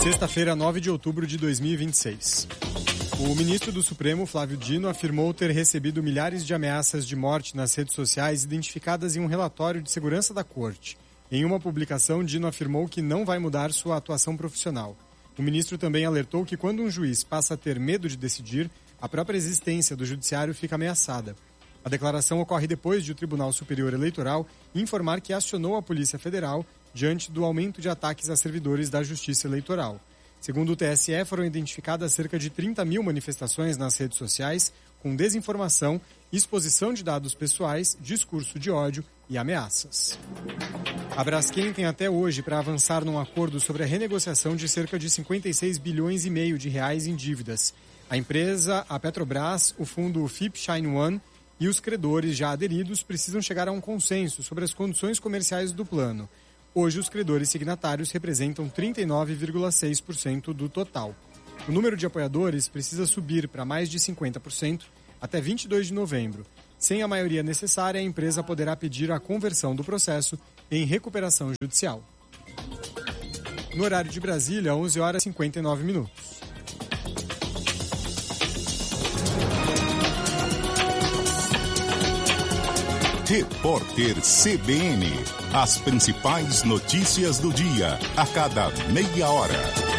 Sexta-feira, 9 de outubro de 2026. O ministro do Supremo, Flávio Dino, afirmou ter recebido milhares de ameaças de morte nas redes sociais identificadas em um relatório de segurança da Corte. Em uma publicação, Dino afirmou que não vai mudar sua atuação profissional. O ministro também alertou que quando um juiz passa a ter medo de decidir, a própria existência do judiciário fica ameaçada. A declaração ocorre depois de o Tribunal Superior Eleitoral informar que acionou a Polícia Federal diante do aumento de ataques a servidores da Justiça Eleitoral. Segundo o TSE, foram identificadas cerca de 30 mil manifestações nas redes sociais com desinformação, exposição de dados pessoais, discurso de ódio e ameaças. A Braskem tem até hoje para avançar num acordo sobre a renegociação de cerca de 56 bilhões e meio de reais em dívidas. A empresa, a Petrobras, o fundo FIP Shine One e os credores já aderidos precisam chegar a um consenso sobre as condições comerciais do plano. Hoje, os credores signatários representam 39,6% do total. O número de apoiadores precisa subir para mais de 50% até 22 de novembro. Sem a maioria necessária, a empresa poderá pedir a conversão do processo em recuperação judicial. No horário de Brasília, 11 horas e 59 minutos. Repórter CBN. As principais notícias do dia, a cada meia hora.